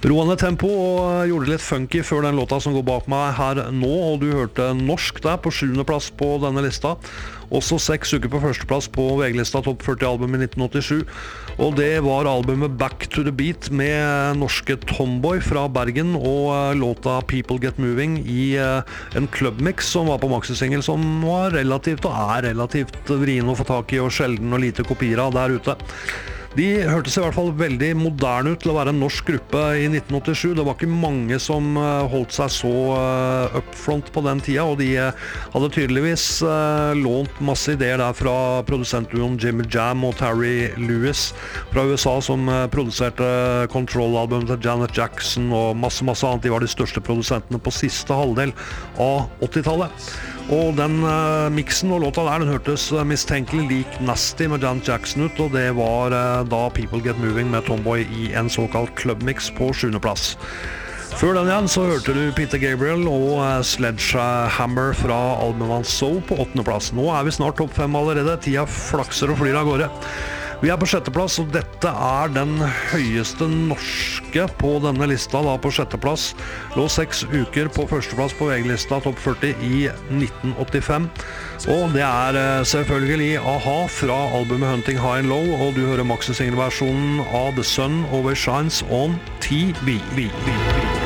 Roende tempo og gjorde det litt funky før den låta som går bak meg her nå, og du hørte norsk der på 7. plass på denne lista. Også 6 uker på førsteplass på VG-lista Topp 40-album i 1987, og det var albumet Back to the Beat med norske Tomboy fra Bergen og låta People Get Moving i en clubmix som var på maxisingel, som var relativt og er relativt vrien å få tak i og sjelden og lite kopier av der ute. De hørtes i hvert fall veldig moderne ut til å være en norsk gruppe i 1987. Det var ikke mange som holdt seg så upfront på den tida, og de hadde tydeligvis lånt masse ideer der fra produsentduoen Jimmy Jam og Terry Lewis fra USA, som produserte Control-albumet til Janet Jackson og masse annet. De var de største produsentene på siste halvdel av 80-tallet. Og den mixen og låta der, den hørtes mistenkelig lik Nasty med Janet Jackson ut, og det var da People Get Moving med Tomboy i en såkalt clubmix på 7. plass. Før den igjen så hørte du Peter Gabriel og Sledgehammer fra albumet hans So på 8. plass. Nå er vi snart topp 5 allerede, tida flakser og flyr av gårde. Vi er på 6. plass, og dette er den høyeste norske på denne lista. Da på 6. plass lå 6 uker på 1. plass på VG-lista Topp 40 i 1985. Og det er selvfølgelig A-ha fra albumet Hunting High and Low, og du hører maxi-single-versjonen av The Sun Always Shines on TV.